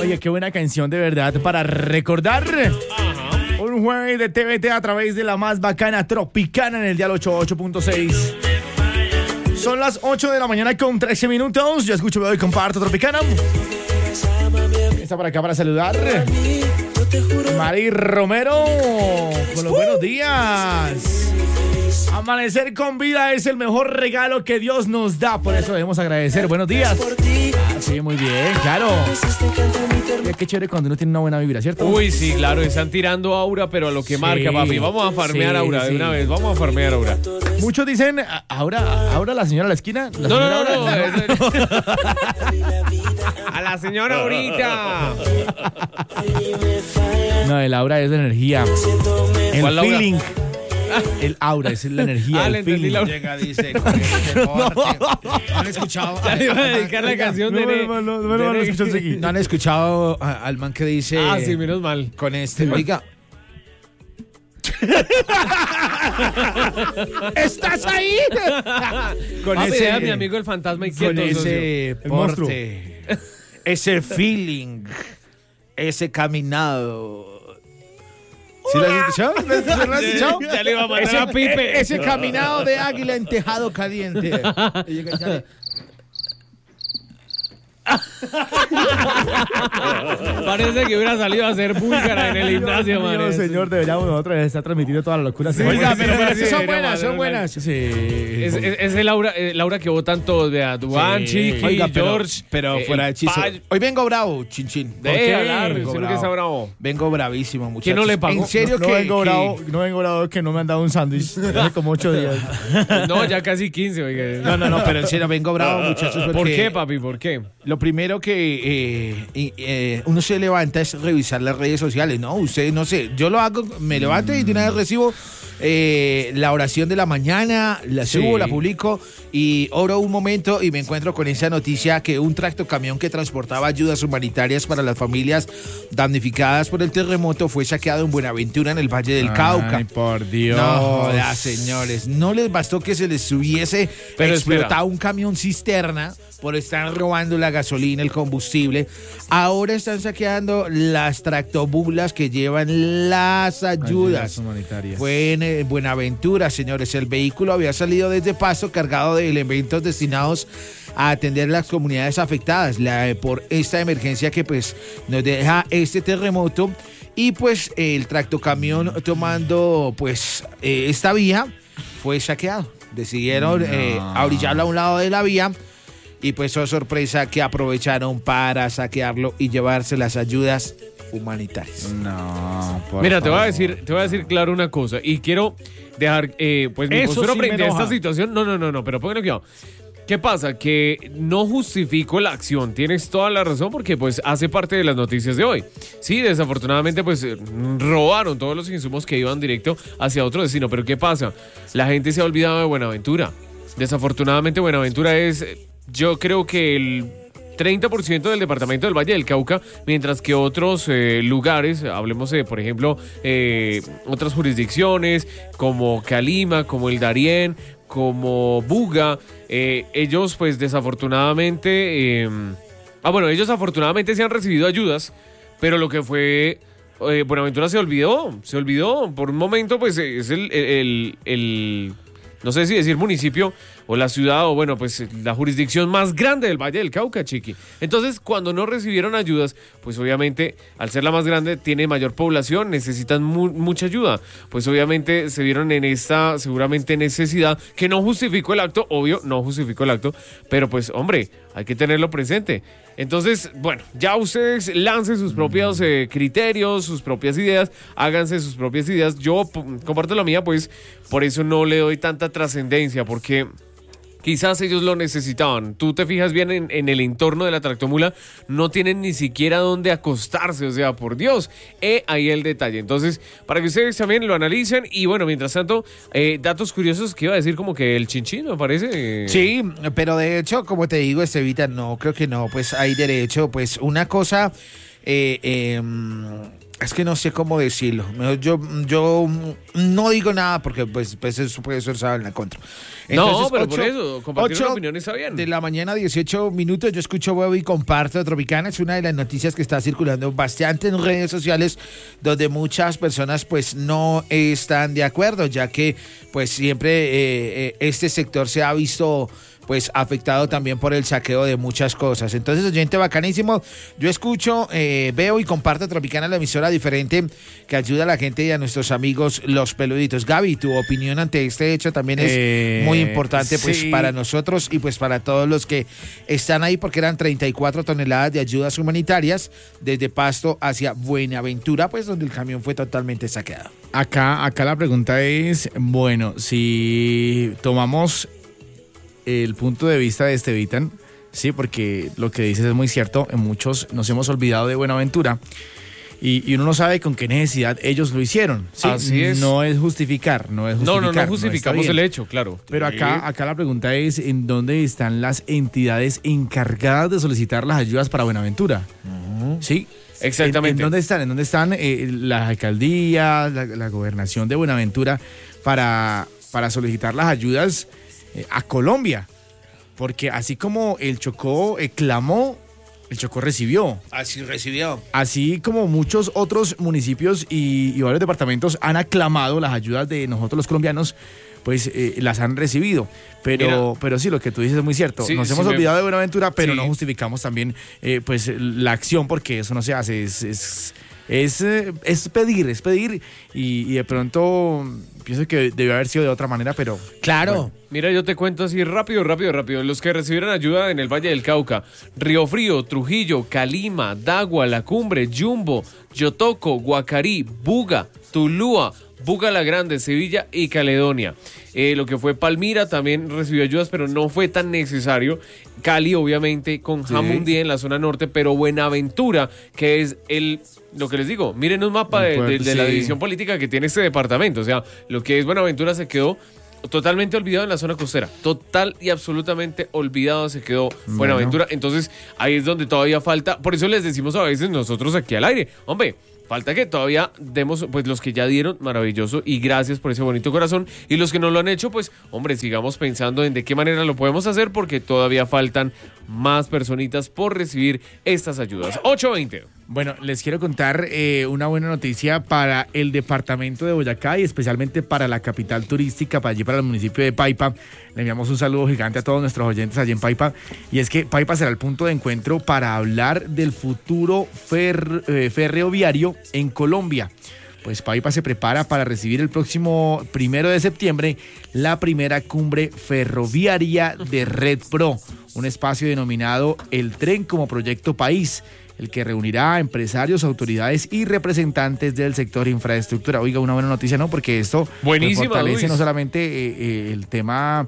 Oye, qué buena canción de verdad para recordar. Un jueves de TVT a través de la más bacana Tropicana en el dial 88.6. Son las 8 de la mañana con 13 minutos. Yo escucho, veo y comparto Tropicana. Está por acá para saludar Mari Romero con los buenos días. Amanecer con vida es el mejor regalo que Dios nos da, por eso debemos agradecer. Buenos días. Sí, muy bien, claro. Qué chévere cuando uno tiene una buena vibra, ¿cierto? Uy, sí, claro, están tirando aura, pero a lo que marca, papi. Vamos a farmear aura de una vez, vamos a farmear aura. Muchos dicen, ¿Aura la señora a la esquina? No. A la señora ahorita. No, el aura es de energía. El feeling. El aura es la energía, el feeling. Llega, dice, con este corte. ¿No han escuchado? Ya le iba a dedicar la canción de ¿No han escuchado al man que dice? Ah, sí, menos mal. Con este, oiga. ¿Estás ahí? Con ese, mi amigo el fantasma inquieto. Con ese porte, ese feeling, ese caminado. ¿Sí lo has escuchado? ¿Lo has escuchado? Ya le iba a mandar a Pipe. Ese caminado de águila en tejado caliente. Parece que hubiera salido a hacer búlgara en el gimnasio, man. No, señor, deberíamos nosotros estar transmitiendo toda la locura. Sí, Oiga, pero sí, son buenas. Sí. Es el aura que votan todos, vea. Duan, Chiqui, Oiga, George. pero fuera de chiste. Hoy vengo bravo, chinchín. De hablar, seguro que está bravo. Vengo bravísimo, muchachos. ¿Quién no le pagó? En serio no vengo bravo que no me han dado un sándwich hace como 8 días. No, ya casi 15, oiga. No, pero en serio vengo bravo, muchachos. ¿Por qué, papi? ¿Por qué? Lo primero que uno se levanta es revisar las redes sociales, ¿no? Usted, no sé, yo lo hago, me levanto y de una vez recibo la oración de la mañana, la subo, la publico y oro un momento y me encuentro con esa noticia que un tractocamión que transportaba ayudas humanitarias para las familias damnificadas por el terremoto fue saqueado en Buenaventura, en el Valle del Cauca. Ay, por Dios. No, señores, no les bastó que se les hubiese explotado un camión cisterna por estar robando la gasolina, el combustible. Ahora están saqueando las tractobulas que llevan las ayudas humanitarias. Fue en Buenaventura, señores. El vehículo había salido desde Pasto cargado de elementos destinados a atender las comunidades afectadas por esta emergencia que pues nos deja este terremoto. Y pues el tractocamión tomando pues esta vía fue saqueado. Decidieron ahorillarlo a un lado de la vía. Y pues, oh sorpresa, que aprovecharon para saquearlo y llevarse las ayudas humanitarias. No, mira, te voy a decir claro una cosa. Y quiero dejar, pues, mi postura frente a esta situación. No, pero pónganle cuidado. ¿Qué pasa? Que no justifico la acción. Tienes toda la razón porque, pues, hace parte de las noticias de hoy. Sí, desafortunadamente, pues, robaron todos los insumos que iban directo hacia otro destino. Pero ¿qué pasa? La gente se ha olvidado de Buenaventura. Desafortunadamente, Buenaventura es... Yo creo que el 30% del departamento del Valle del Cauca, mientras que otros lugares, hablemos de, por ejemplo, otras jurisdicciones como Calima, como el Darién, como Buga, ellos pues desafortunadamente, ellos afortunadamente sí han recibido ayudas, pero lo que fue... Buenaventura se olvidó, por un momento pues es el no sé si decir municipio o la ciudad o bueno, pues la jurisdicción más grande del Valle del Cauca, chiqui. Entonces, cuando no recibieron ayudas, pues obviamente, al ser la más grande, tiene mayor población, necesitan mucha ayuda. Pues obviamente se vieron en esta, seguramente, necesidad que no justificó el acto, obvio, no justificó el acto, pero pues, hombre, hay que tenerlo presente. Entonces, bueno, ya ustedes lancen sus propios criterios, sus propias ideas, háganse sus propias ideas. Yo comparto la mía, pues por eso no le doy tanta trascendencia, porque quizás ellos lo necesitaban. Tú te fijas bien en el entorno de la tractomula, no tienen ni siquiera dónde acostarse, o sea, por Dios, ahí el detalle. Entonces, para que ustedes también lo analicen y bueno, mientras tanto, datos curiosos que iba a decir como que el chinchín, me parece. Sí, pero de hecho, como te digo, Estevita, no, creo que no, pues hay derecho, pues una cosa... Es que no sé cómo decirlo. Yo no digo nada porque pues eso puede ser en la contra. Entonces, no, pero por eso, compartir una opinión está bien. De la mañana, 18 minutos, yo escucho Huevo y comparto Tropicana. Es una de las noticias que está circulando bastante en redes sociales, donde muchas personas pues no están de acuerdo, ya que pues siempre este sector se ha visto pues afectado también por el saqueo de muchas cosas. Entonces, oyente bacanísimo, yo escucho, veo y comparto Tropicana, la emisora diferente que ayuda a la gente y a nuestros amigos los peluditos. Gaby, tu opinión ante este hecho también es muy importante pues sí, para nosotros y pues para todos los que están ahí, porque eran 34 toneladas de ayudas humanitarias desde Pasto hacia Buenaventura, pues donde el camión fue totalmente saqueado. Acá la pregunta es, bueno, si tomamos el punto de vista de Estevitan, sí, porque lo que dices es muy cierto, en muchos nos hemos olvidado de Buenaventura y uno no sabe con qué necesidad ellos lo hicieron. ¿Sí? Así es. No es justificar. No justificamos el hecho, claro. Pero acá la pregunta es, ¿en dónde están las entidades encargadas de solicitar las ayudas para Buenaventura? Sí. Exactamente. ¿En dónde están la alcaldía, la gobernación de Buenaventura para solicitar las ayudas a Colombia? Porque así como el Chocó clamó, el Chocó recibió. Así recibió. Así como muchos otros municipios y varios departamentos han aclamado las ayudas de nosotros los colombianos, pues las han recibido. Pero sí, lo que tú dices es muy cierto. Sí, nos hemos olvidado de Buenaventura, pero no justificamos también pues la acción, porque eso no se hace. Es pedir y de pronto pienso que debió haber sido de otra manera, pero claro. Bueno. Mira, yo te cuento así rápido. Los que recibieron ayuda en el Valle del Cauca: Río Frío, Trujillo, Calima, Dagua, La Cumbre, Yumbo, Yotoco, Guacarí, Buga, Tulúa, Buga la Grande, Sevilla y Caledonia. Lo que fue Palmira también recibió ayudas, pero no fue tan necesario. Cali, obviamente, con Jamundí en la zona norte, pero Buenaventura, que es lo que les digo, miren un mapa de la división política que tiene este departamento. O sea, lo que es Buenaventura se quedó totalmente olvidado en la zona costera. Total y absolutamente olvidado se quedó Buenaventura. Entonces, ahí es donde todavía falta. Por eso les decimos a veces nosotros aquí al aire, hombre, falta que todavía demos, pues los que ya dieron, maravilloso, y gracias por ese bonito corazón. Y los que no lo han hecho, pues, hombre, sigamos pensando en de qué manera lo podemos hacer, porque todavía faltan más personitas por recibir estas ayudas. 8:20. Bueno, les quiero contar una buena noticia para el departamento de Boyacá y especialmente para la capital turística, para allí, para el municipio de Paipa. Le enviamos un saludo gigante a todos nuestros oyentes allí en Paipa. Y es que Paipa será el punto de encuentro para hablar del futuro ferroviario en Colombia. Pues Paipa se prepara para recibir el próximo 1 de septiembre la primera cumbre ferroviaria de Red Pro, un espacio denominado El Tren como Proyecto País, el que reunirá a empresarios, autoridades y representantes del sector infraestructura. Oiga, una buena noticia, ¿no? Porque esto fortalece no solamente el tema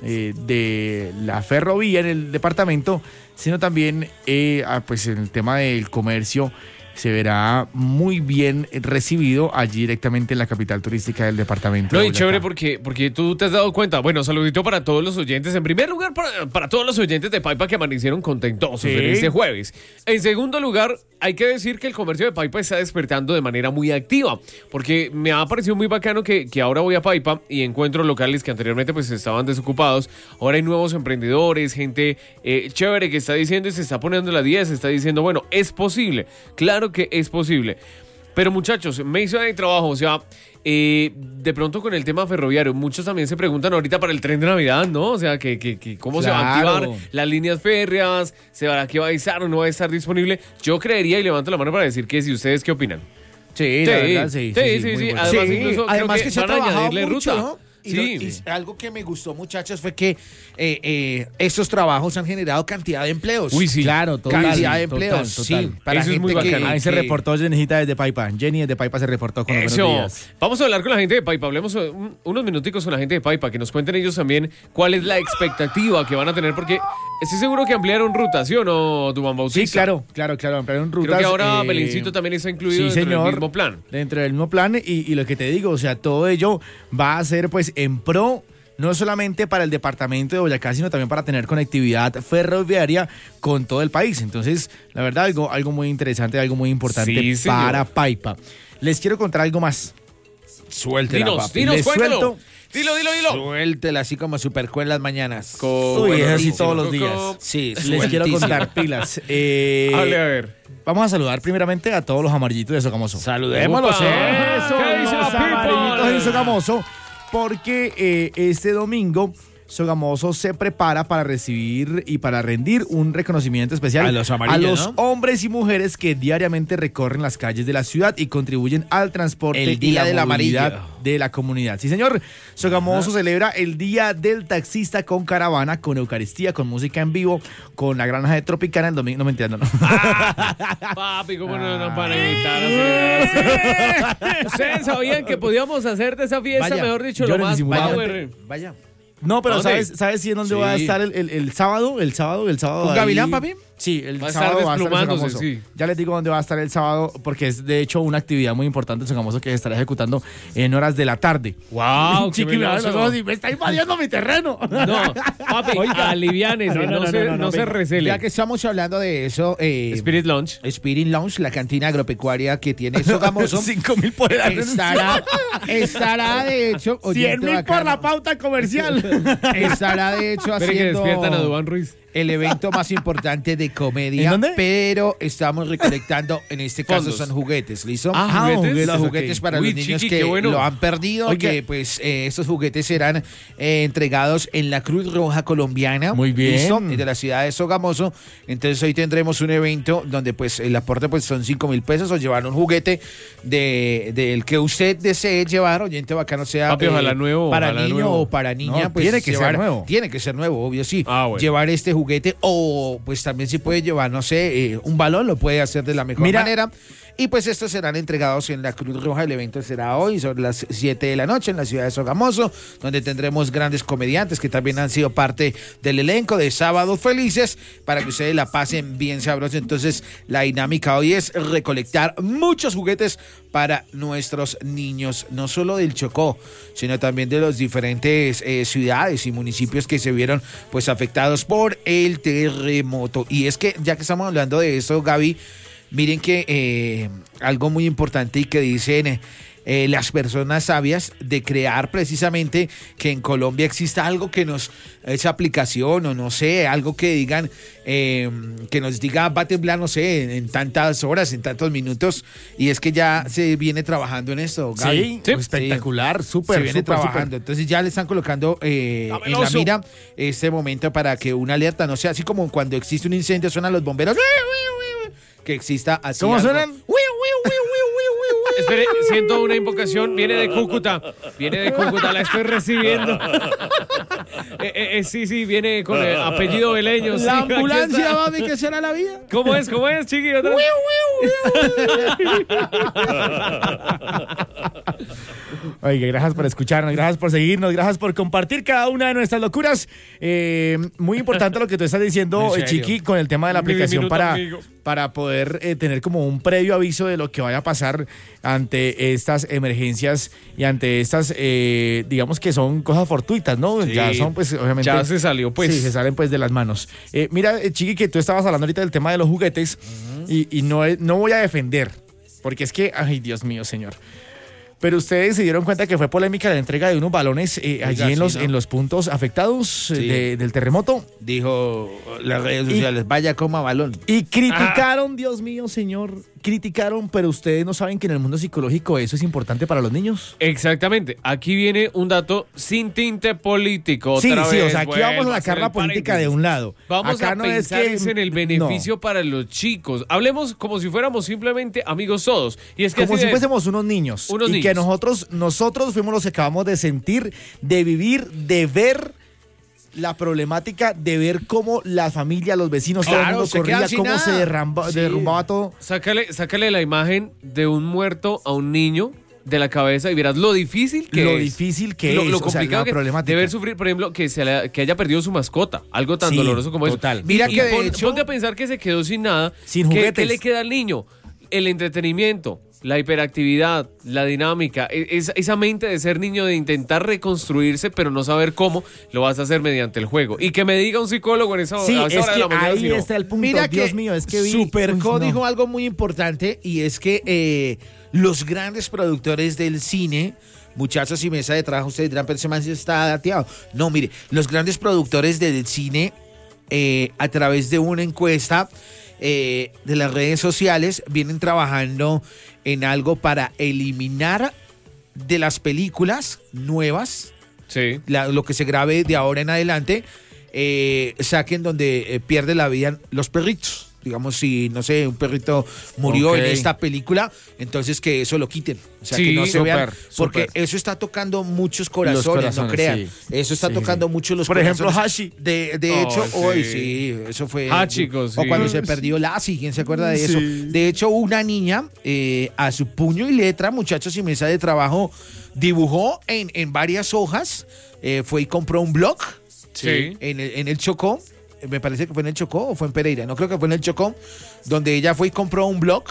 de la ferrovía en el departamento, sino también pues el tema del comercio se verá muy bien recibido allí directamente en la capital turística del departamento. No, y chévere porque tú te has dado cuenta. Bueno, saludito para todos los oyentes. En primer lugar, para todos los oyentes de Paipa que amanecieron contentosos en este jueves. En segundo lugar, hay que decir que el comercio de Paipa está despertando de manera muy activa, porque me ha parecido muy bacano que ahora voy a Paipa y encuentro locales que anteriormente pues estaban desocupados. Ahora hay nuevos emprendedores, gente chévere que está diciendo y se está poniendo la 10, está diciendo, bueno, es posible. Claro que es posible. Pero muchachos, me hizo el trabajo, o sea, de pronto con el tema ferroviario, muchos también se preguntan ahorita para el tren de Navidad, ¿no? O sea, que cómo se va a activar las líneas férreas, ¿se va a estar o no va a estar disponible? Yo creería, y levanto la mano para decir que si ustedes qué opinan. Sí, la verdad, sí. Además, incluso además creo que se van a añadirle mucho, ruta. ¿no? Y algo que me gustó, muchachos, fue que estos trabajos han generado cantidad de empleos. Uy, sí. Claro, total. Cantidad de empleos, total. sí. Para eso gente es muy bacano. Ahí se reportó Jenita desde Paipa. Jenny desde Paipa se reportó con los buenos días. Vamos a hablar con la gente de Paipa. Hablemos unos minuticos con la gente de Paipa, que nos cuenten ellos también cuál es la expectativa que van a tener, porque estoy seguro que ampliaron rutas, ¿sí o no, Duván Bautista? Sí, claro, ampliaron rutas. Creo que ahora Belencito también está incluido dentro del mismo plan. Dentro del mismo plan, y lo que te digo, o sea, todo ello va a ser pues en pro no solamente para el departamento de Boyacá, sino también para tener conectividad ferroviaria con todo el país. Entonces, la verdad, algo muy interesante, algo muy importante para Paipa. Les quiero contar algo más. Suéltela, papi. Dinos, cuéntalo. Dilo. Suéltela así como Superco en las mañanas. Uy, es así todos los días. Sí, les quiero contar pilas. Hable, a ver. Vamos a saludar primeramente a todos los amarillitos de Sogamoso. Saludémoslos. Eso, ¿Qué dice los la amarillitos people? de Sogamoso, porque este domingo Sogamoso se prepara para recibir y para rendir un reconocimiento especial a los amarillos, ¿no? hombres y mujeres que diariamente recorren las calles de la ciudad y contribuyen al transporte El día y la del movilidad amarillo de la comunidad. Sí, señor. Sogamoso celebra el Día del Taxista con caravana, con Eucaristía, con música en vivo, con la granja de Tropicana el domingo. No me entiendo, no. Papi, ¿cómo no nos van a invitar a celebrar? ¿Ustedes sabían que podíamos hacer de esa fiesta, Vaya, mejor dicho, yo lo más disimuladamente- power? Vaya. No, pero ¿Dónde? ¿sabes si en dónde Sí. va a estar el sábado? El sábado. ¿Un ahí- gavilán, papi? Sí, el Va a estar sábado va a estar en desplumándose, Sogamoso. sí. Ya les digo dónde va a estar el sábado, porque es de hecho una actividad muy importante en Sogamoso que se estará ejecutando en horas de la tarde. ¡Wow! Chiqui, me abre los ojos y me está invadiendo mi terreno. No, papi, aliviánese, no se recele. Ya que estamos hablando de eso, Spirit Lunch. Spirit Lounge, la cantina agropecuaria que tiene Sogamoso, 5,000 por el estará de hecho 100,000 por la pauta comercial. estará de hecho Espere que despiertan a haciendo Duván Ruiz. el evento más importante de comedia. ¿En dónde? Pero estamos recolectando, en este caso Fondos. son juguetes, ¿listo? ¿juguetes? Los ok. juguetes para Uy, los niños chiqui, que qué bueno. lo han perdido, Oiga. que pues estos juguetes serán entregados en la Cruz Roja Colombiana. Muy bien. ¿Listo? De la ciudad de Sogamoso. Entonces hoy tendremos un evento donde pues el aporte pues son 5,000 pesos o llevar un juguete del que usted desee llevar, oyente bacano, sea Papi, ojalá nuevo, para ojalá niño nuevo. o para niña. No, Pues tiene que ser llevar- nuevo. Tiene que ser nuevo, obvio, sí. Ah, bueno. Llevar este juguete o pues también si puede llevar, no sé, un balón, lo puede hacer de la mejor Mira. manera. Y pues estos serán entregados en la Cruz Roja. El evento será hoy sobre las 7 de la noche en la ciudad de Sogamoso, donde tendremos grandes comediantes que también han sido parte del elenco de Sábados Felices para que ustedes la pasen bien sabroso. Entonces la dinámica hoy es recolectar muchos juguetes para nuestros niños, no solo del Chocó, sino también de los diferentes ciudades y municipios que se vieron pues afectados por el terremoto. Y es que ya que estamos hablando de esto, Gaby, miren que algo muy importante y que dicen las personas sabias de crear precisamente que en Colombia exista algo que nos, esa aplicación o no sé, algo que digan, que nos diga va a temblar, no sé, en tantas horas, en tantos minutos, y es que ya se viene trabajando en esto, Gaby. Sí, espectacular, súper, Se viene súper, trabajando, súper. entonces ya le están colocando en la mira este momento para que una alerta, no sea así como cuando existe un incendio, suenan los bomberos, que exista así. ¿Cómo algo. suenan? Espere, siento una invocación. Viene de Cúcuta. La estoy recibiendo. Sí, viene con el apellido Beleño. sí, La aquí ambulancia, está. mami, que será la vida. ¿Cómo es, chiqui? Otra vez. Oiga, gracias por escucharnos, gracias por seguirnos, gracias por compartir cada una de nuestras locuras. Muy importante lo que tú estás diciendo, ¿En serio? Chiqui, con el tema de la aplicación Minuto, amigo. para poder tener como un previo aviso de lo que vaya a pasar ante estas emergencias y ante estas, digamos que son cosas fortuitas, ¿no? Sí. Ya son, pues, obviamente. Ya se salió, pues. Sí, se salen, pues, de las manos. Mira, Chiqui, que tú estabas hablando ahorita del tema de los juguetes y no voy a defender, porque es que, ay, Dios mío, señor. Pero ustedes se dieron cuenta que fue polémica la entrega de unos balones allí sí, ¿no? en los puntos afectados Sí. del terremoto. Dijo las redes sociales, vaya coma balón. Y criticaron, Dios mío, señor, criticaron, pero ustedes no saben que en el mundo psicológico eso es importante para los niños. Exactamente. Aquí viene un dato sin tinte político. Sí, Otra sí, vez. o sea, aquí Vuelvo vamos a hacer sacar la el política de paréntesis. un lado. Vamos Acá a no pensar es que en el beneficio para los chicos. Hablemos como si fuéramos simplemente amigos todos. Y es que como así si de- fuésemos unos niños. Unos y niños. que nosotros fuimos los que acabamos de sentir, de vivir, de ver la problemática, de ver cómo la familia, los vecinos, todo el Claro, mundo se corría, quedan sin cómo se nada. Sí. derrumbaba todo. Sácale la imagen de un muerto a un niño de la cabeza y verás lo difícil que Lo es. difícil que lo es, o sea, complicado la que problemática. de ver sufrir, por ejemplo, que haya perdido su mascota, algo tan Sí, doloroso como total. eso. Mira Y que de hecho- ponte a pensar que se quedó sin nada. Sin ¿Qué juguetes. le queda al niño? El entretenimiento, la hiperactividad, la dinámica, esa mente de ser niño, de intentar reconstruirse, pero no saber cómo, lo vas a hacer mediante el juego. Y que me diga un psicólogo en esa hora de la mañana. Ahí está el punto. Mira, Dios mío, es que Superco dijo algo muy importante, y es que los grandes productores del cine, muchachos y mesa de trabajo, ustedes dirán, pero ese man sí está dateado. No, mire, los grandes productores del cine, a través de una encuesta de las redes sociales, vienen trabajando en algo para eliminar de las películas nuevas, sí, lo que se grabe de ahora en adelante, saquen donde pierde la vida los perritos. Digamos, si, no sé, un perrito murió en esta película, entonces que eso lo quiten. O sea, que no se vean. Porque eso está tocando muchos corazones, no crean. Sí. Eso está tocando mucho los corazones. Por ejemplo, Hashi. De hecho, hoy sí, eso fue. Hachicos, o cuando se perdió Lassie, ¿quién se acuerda de eso? De hecho, una niña, a su puño y letra, muchachos y mesa de trabajo, dibujó en varias hojas, fue y compró un blog en el Chocó. Me parece que fue en el Chocó o fue en Pereira, no creo que fue en el Chocó, donde ella fue y compró un blog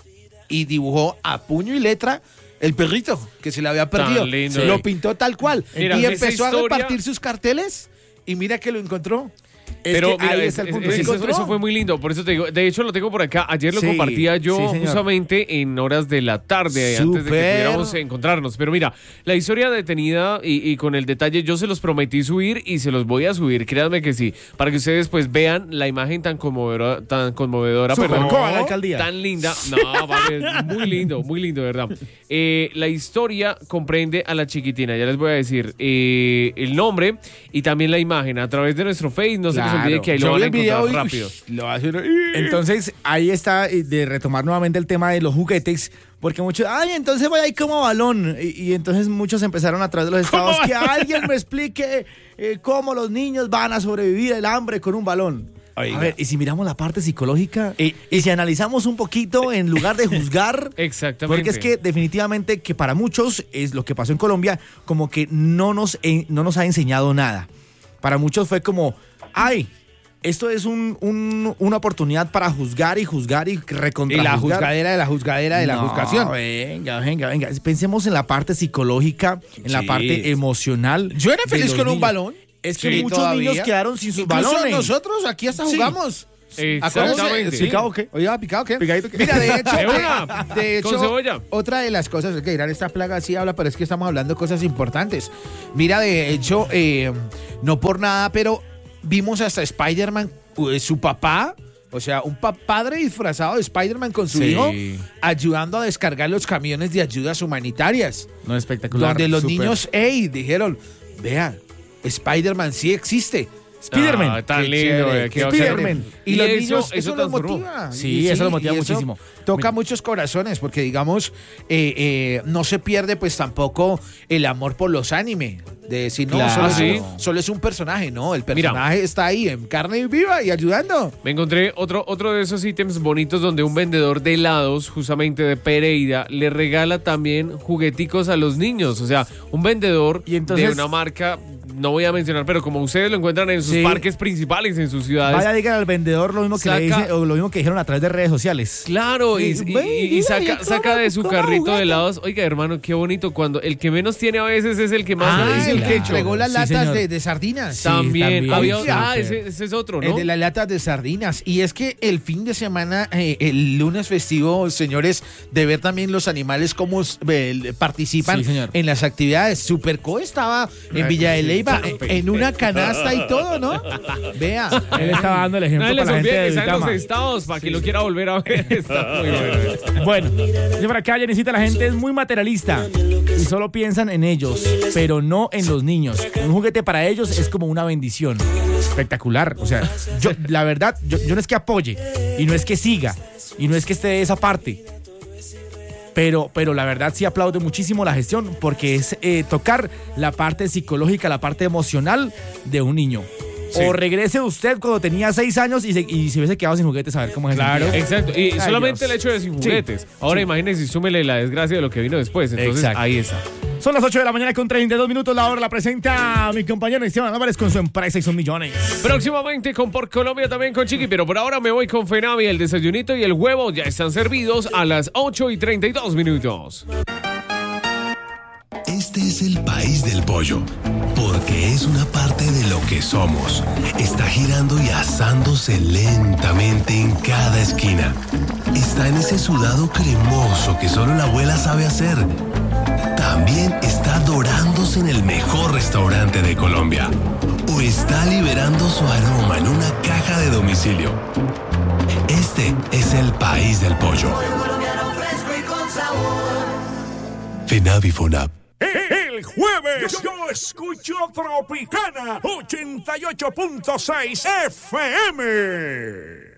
y dibujó a puño y letra el perrito que se le había perdido. Lo pintó tal cual. Mira, y empezó a repartir sus carteles y mira que lo encontró. Pero mira, eso fue muy lindo, por eso te digo, de hecho lo tengo por acá, ayer lo compartía yo justamente en horas de la tarde, antes de que pudiéramos encontrarnos, pero mira, la historia detenida y con el detalle yo se los prometí subir y se los voy a subir, créanme que sí, para que ustedes pues vean la imagen tan conmovedora, perdón, la alcaldía. Tan linda, no, vale, muy lindo, de verdad. La historia comprende a la chiquitina, ya les voy a decir el nombre y también la imagen a través de nuestro Face, no sé qué se olvide que ahí lo van a encontrar rápido. Entonces, ahí está de retomar nuevamente el tema de los juguetes, porque muchos, entonces voy ahí como balón, y entonces muchos empezaron a través de los estados, que alguien me explique cómo los niños van a sobrevivir el hambre con un balón. Oiga. A ver, y si miramos la parte psicológica y si analizamos un poquito en lugar de juzgar, exactamente, porque es que definitivamente que para muchos es lo que pasó en Colombia, como que no nos ha enseñado nada. Para muchos fue como, esto es una oportunidad para juzgar y recontra. Y la juzgadera de la juzgadera de la juzgación. Venga. Pensemos en la parte psicológica, en la parte emocional. Yo era feliz con un balón. Es que muchos niños quedaron sin sus balones. Nosotros aquí hasta jugamos. Exactamente. ¿Picado qué? Oiga, ¿picado qué? Picadito qué. Mira, de hecho, con cebolla. Otra de las cosas, es que dirán, esta plaga sí habla, pero es que estamos hablando de cosas importantes. Mira, de hecho, no por nada, pero vimos hasta Spider-Man, su papá, o sea, un padre disfrazado de Spider-Man con su hijo, ayudando a descargar los camiones de ayudas humanitarias. No, espectacular. Donde los niños, dijeron, vea, Spider-Man sí existe. Spider-Man. Tan lindo, Spider-Man. Y los niños, eso los motiva. Sí, eso los motiva muchísimo. Toca muchos corazones, porque digamos, no se pierde pues tampoco el amor por los anime. De decir, no, solo es un personaje, no, el personaje está ahí en carne viva y ayudando. Me encontré otro de esos ítems bonitos donde un vendedor de helados, justamente de Pereira, le regala también jugueticos a los niños. O sea, un vendedor de una marca, no voy a mencionar, pero como ustedes lo encuentran en sus parques principales, en sus ciudades. Vaya, digan al vendedor lo mismo que le dicen, o lo mismo que dijeron a través de redes sociales. Claro, y saca de su carrito de helados. Oiga, hermano, qué bonito, cuando el que menos tiene a veces es el que más el que entregó las latas de sardinas. También. Ese es otro, ¿no? El de las latas de sardinas. Y es que el fin de semana, el lunes festivo, señores, de ver también los animales cómo participan en las actividades. Superco estaba en Villa de Leyva, en una canasta y todo, ¿no? Vea. Él estaba dando el ejemplo para la gente de los estados, para que lo quiera volver a ver. Está muy bueno. Bueno, de por acá, Jennicita, la gente es muy materialista y solo piensan en ellos, pero no en los niños. Un juguete para ellos es como una bendición. Espectacular. O sea, la verdad, yo no es que apoye y no es que siga y no es que esté de esa parte. Pero la verdad sí aplaudo muchísimo la gestión, porque es tocar la parte psicológica, la parte emocional de un niño. Sí. O regrese usted cuando tenía 6 años y se hubiese quedado sin juguetes, a ver cómo es. Claro, exacto. Y solamente el hecho de sin juguetes. Ahora imagínese, súmele la desgracia de lo que vino después. Entonces, ahí está. Son las 8 de la mañana con 32 minutos. La hora la presenta mi compañero Esteban Álvarez con su empresa y sus millones. Próximamente con Por Colombia, también con Chiqui, pero por ahora me voy con Fenavi. El desayunito y el huevo ya están servidos a las 8:32 minutos. Este es el país del pollo, porque es una parte de lo que somos. Está girando y asándose lentamente en cada esquina. Está en ese sudado cremoso que solo la abuela sabe hacer. También está dorándose en el mejor restaurante de Colombia. O está liberando su aroma en una caja de domicilio. Este es el país del pollo. Fenavi Fonab. El jueves yo escucho Tropicana 88.6 FM.